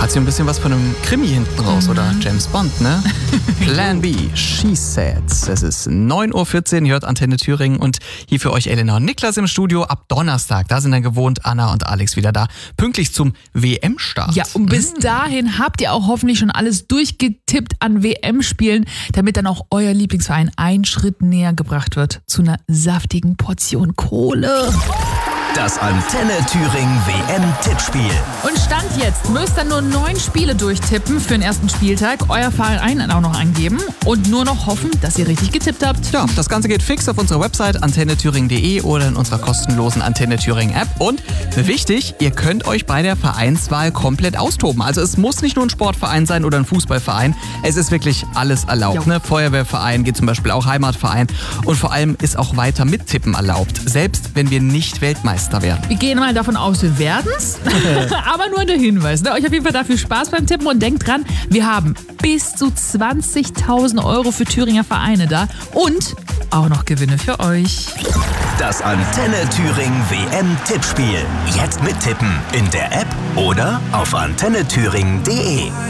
Hat sie ein bisschen was von einem Krimi hinten raus, oder James Bond, ne? Plan B, She Said. Es ist 9.14 Uhr, ihr hört Antenne Thüringen und hier für euch Elena und Niklas im Studio ab Donnerstag. Da sind dann gewohnt Anna und Alex wieder da, pünktlich zum WM-Start. Ja, und bis dahin habt ihr auch hoffentlich schon alles durchgetippt an WM-Spielen, damit dann auch euer Lieblingsverein einen Schritt näher gebracht wird zu einer saftigen Portion Kohle. Das Antenne Thüringen WM-Tippspiel. Und Stand jetzt müsst ihr nur 9 Spiele durchtippen für den ersten Spieltag, euer Verein auch noch angeben und nur noch hoffen, dass ihr richtig getippt habt. Ja, das Ganze geht fix auf unserer Website antennethüringen.de oder in unserer kostenlosen Antenne Thüringen App. Und wichtig, ihr könnt euch bei der Vereinswahl komplett austoben. Also es muss nicht nur ein Sportverein sein oder ein Fußballverein. Es ist wirklich alles erlaubt. Ne? Feuerwehrverein geht zum Beispiel auch Heimatverein. Und vor allem ist auch weiter Mittippen erlaubt. Selbst wenn wir nicht Weltmeister werden. Wir gehen mal davon aus, wir werden's. Aber nur der Hinweis. Ne? Euch auf jeden Fall dafür Spaß beim Tippen und denkt dran, wir haben bis zu 20.000 Euro für Thüringer Vereine da und auch noch Gewinne für euch. Das Antenne Thüringen WM-Tippspiel. Jetzt mittippen in der App oder auf antennethüringen.de.